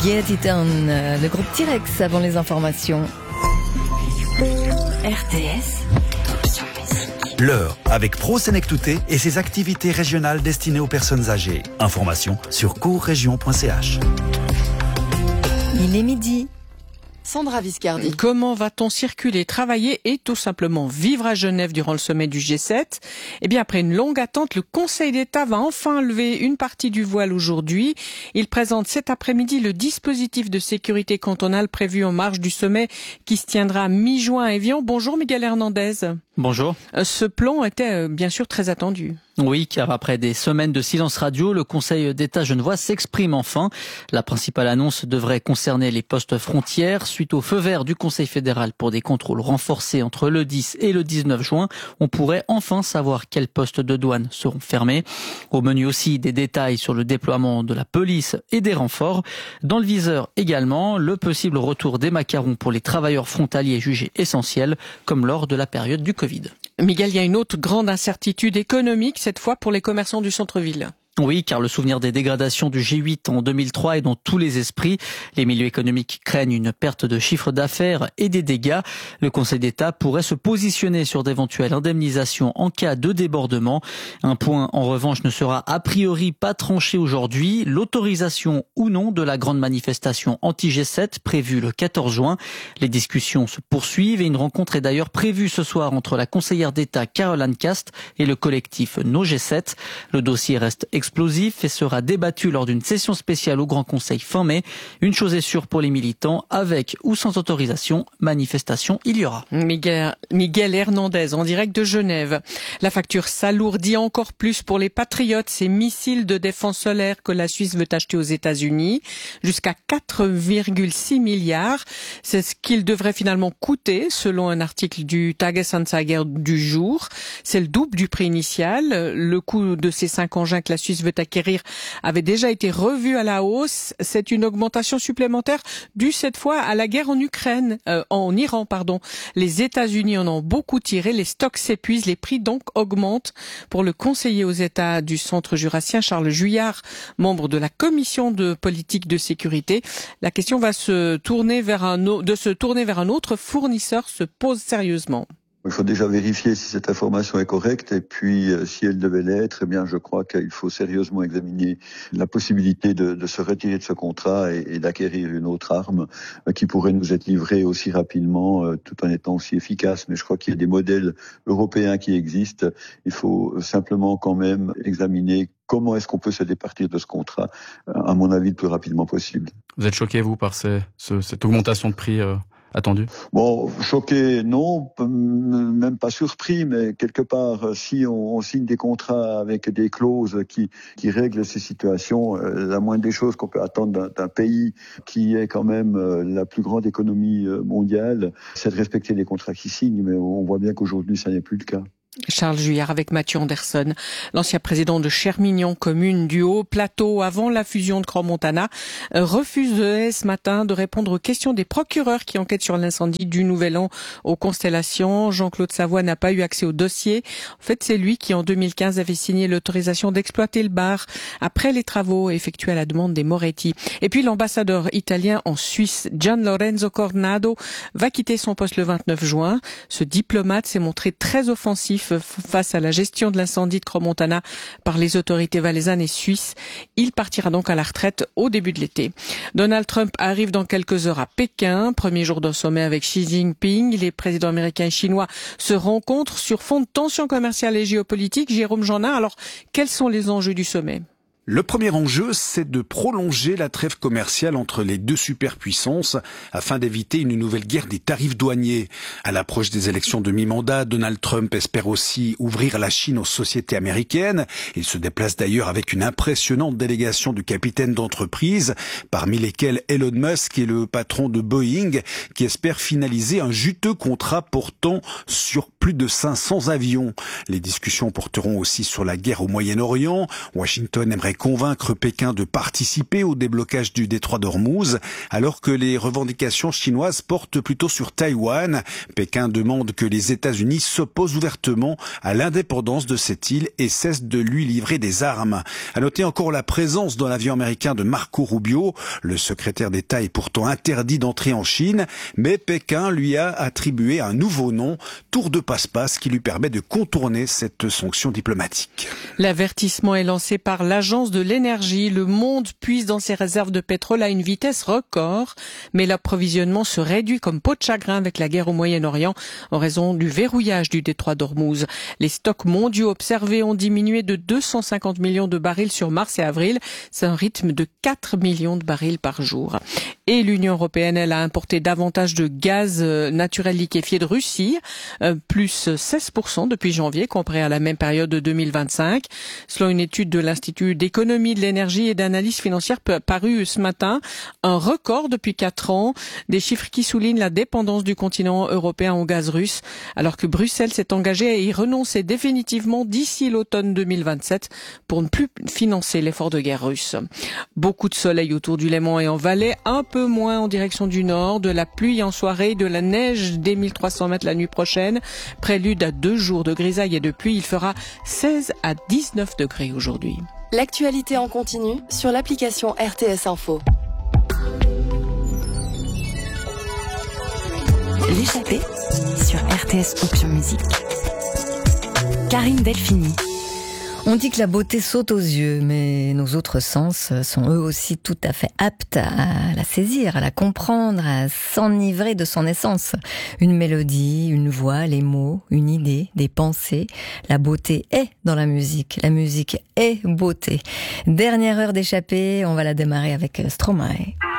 Get It On, le groupe T-Rex avant les informations. RTS. L'heure avec Pro Senectouté et ses activités régionales destinées aux personnes âgées. Informations sur courregion.ch. Il est midi. Sandra Viscardi. Comment va-t-on circuler, travailler et tout simplement vivre à Genève durant le sommet du G7 ? Eh bien, après une longue attente, le Conseil d'État va enfin lever une partie du voile aujourd'hui. Il présente cet après-midi le dispositif de sécurité cantonale prévu en marge du sommet qui se tiendra mi-juin à Évian. Bonjour Miguel Hernandez. Bonjour. Ce plan était bien sûr très attendu. Oui, car après des semaines de silence radio, le Conseil d'État genevois s'exprime enfin. La principale annonce devrait concerner les postes frontières. Suite au feu vert du Conseil fédéral pour des contrôles renforcés entre le 10 et le 19 juin, on pourrait enfin savoir quels postes de douane seront fermés. Au menu aussi des détails sur le déploiement de la police et des renforts. Dans le viseur également, le possible retour des macarons pour les travailleurs frontaliers jugés essentiels, comme lors de la période du Covid. Miguel, il y a une autre grande incertitude économique, cette fois pour les commerçants du centre-ville. Oui, car le souvenir des dégradations du G8 en 2003 est dans tous les esprits. Les milieux économiques craignent une perte de chiffre d'affaires et des dégâts. Le Conseil d'État pourrait se positionner sur d'éventuelles indemnisations en cas de débordement. Un point, en revanche, ne sera a priori pas tranché aujourd'hui. L'autorisation ou non de la grande manifestation anti-G7 prévue le 14 juin. Les discussions se poursuivent et une rencontre est d'ailleurs prévue ce soir entre la conseillère d'État Caroline Cast et le collectif No G7. Le dossier reste explosif et sera débattu lors d'une session spéciale au Grand Conseil fin mai. Une chose est sûre pour les militants, avec ou sans autorisation, manifestation il y aura. Miguel Hernandez en direct de Genève. La facture s'alourdit encore plus pour les patriotes, ces missiles de défense solaire que la Suisse veut acheter aux États-Unis, jusqu'à 4,6 milliards. C'est ce qu'il devrait finalement coûter, selon un article du Tagesanzeiger du jour. C'est le double du prix initial. Le coût de ces 5 engins que la Suisse veut acquérir avait déjà été revu à la hausse. C'est une augmentation supplémentaire due cette fois à la guerre en Iran. Les États-Unis en ont beaucoup tiré, les stocks s'épuisent, les prix donc augmentent. Pour le conseiller aux États du Centre jurassien, Charles Juillard, membre de la commission de politique de sécurité, la question va se tourner vers un autre fournisseur se pose sérieusement. Il faut déjà vérifier si cette information est correcte et puis si elle devait l'être, eh bien je crois qu'il faut sérieusement examiner la possibilité de se retirer de ce contrat et d'acquérir une autre arme qui pourrait nous être livrée aussi rapidement tout en étant aussi efficace. Mais je crois qu'il y a des modèles européens qui existent. Il faut simplement quand même examiner comment est-ce qu'on peut se départir de ce contrat, à mon avis, le plus rapidement possible. Vous êtes choqué, vous, par cette augmentation de prix attendu? Bon, choqué, non, même pas surpris, mais quelque part, si on signe des contrats avec des clauses qui règlent ces situations, la moindre des choses qu'on peut attendre d'un pays qui est quand même la plus grande économie mondiale, c'est de respecter les contrats qu'il signe, mais on voit bien qu'aujourd'hui, ça n'est plus le cas. Charles Juillard avec Mathieu Anderson, l'ancien président de Chermignon, commune du Haut-Plateau avant la fusion de Crans-Montana, refuse ce matin de répondre aux questions des procureurs qui enquêtent sur l'incendie du Nouvel An aux Constellations. Jean-Claude Savoie n'a pas eu accès au dossier. En fait, c'est lui qui, en 2015, avait signé l'autorisation d'exploiter le bar après les travaux effectués à la demande des Moretti. Et puis, l'ambassadeur italien en Suisse, Gian Lorenzo Cornado, va quitter son poste le 29 juin. Ce diplomate s'est montré très offensif face à la gestion de l'incendie de Crans-Montana par les autorités valaisannes et suisses. Il partira donc à la retraite au début de l'été. Donald Trump arrive dans quelques heures à Pékin, premier jour d'un sommet avec Xi Jinping. Les présidents américains et chinois se rencontrent sur fond de tensions commerciales et géopolitiques. Jérôme Jeannin, alors quels sont les enjeux du sommet ? Le premier enjeu, c'est de prolonger la trêve commerciale entre les deux superpuissances afin d'éviter une nouvelle guerre des tarifs douaniers. À l'approche des élections de mi-mandat, Donald Trump espère aussi ouvrir la Chine aux sociétés américaines. Il se déplace d'ailleurs avec une impressionnante délégation de capitaines d'entreprise, parmi lesquels Elon Musk et le patron de Boeing, qui espère finaliser un juteux contrat portant sur plus de 500 avions. Les discussions porteront aussi sur la guerre au Moyen-Orient. Washington aimerait convaincre Pékin de participer au déblocage du détroit d'Ormuz, alors que les revendications chinoises portent plutôt sur Taïwan. Pékin demande que les États-Unis s'opposent ouvertement à l'indépendance de cette île et cessent de lui livrer des armes. À noter encore la présence dans l'avion américain de Marco Rubio. Le secrétaire d'État est pourtant interdit d'entrer en Chine, mais Pékin lui a attribué un nouveau nom, tour de passe-passe, qui lui permet de contourner cette sanction diplomatique. L'avertissement est lancé par l'Agence de l'énergie. Le monde puise dans ses réserves de pétrole à une vitesse record, mais l'approvisionnement se réduit comme peau de chagrin avec la guerre au Moyen-Orient en raison du verrouillage du détroit d'Ormuz. Les stocks mondiaux observés ont diminué de 250 millions de barils sur mars et avril. C'est un rythme de 4 millions de barils par jour. Et l'Union européenne, elle a importé davantage de gaz naturel liquéfié de Russie, plus 16% depuis janvier, comparé à la même période de 2025. Selon une étude de l'Institut d'économie de l'énergie et d'analyse financière parue ce matin, un record depuis 4 ans, des chiffres qui soulignent la dépendance du continent européen au gaz russe, alors que Bruxelles s'est engagée à y renoncer définitivement d'ici l'automne 2027 pour ne plus financer l'effort de guerre russe. Beaucoup de soleil autour du Léman et en Valais, un peu moins en direction du nord, de la pluie en soirée, de la neige dès 1300 mètres la nuit prochaine. Prélude à 2 jours de grisaille et de pluie, il fera 16 à 19 degrés aujourd'hui. L'actualité en continu sur l'application RTS Info. L'échappée sur RTS Option Musique. Karine Delphini. On dit que la beauté saute aux yeux, mais nos autres sens sont eux aussi tout à fait aptes à la saisir, à la comprendre, à s'enivrer de son essence. Une mélodie, une voix, les mots, une idée, des pensées. La beauté est dans la musique est beauté. Dernière heure d'échappée, on va la démarrer avec Stromae.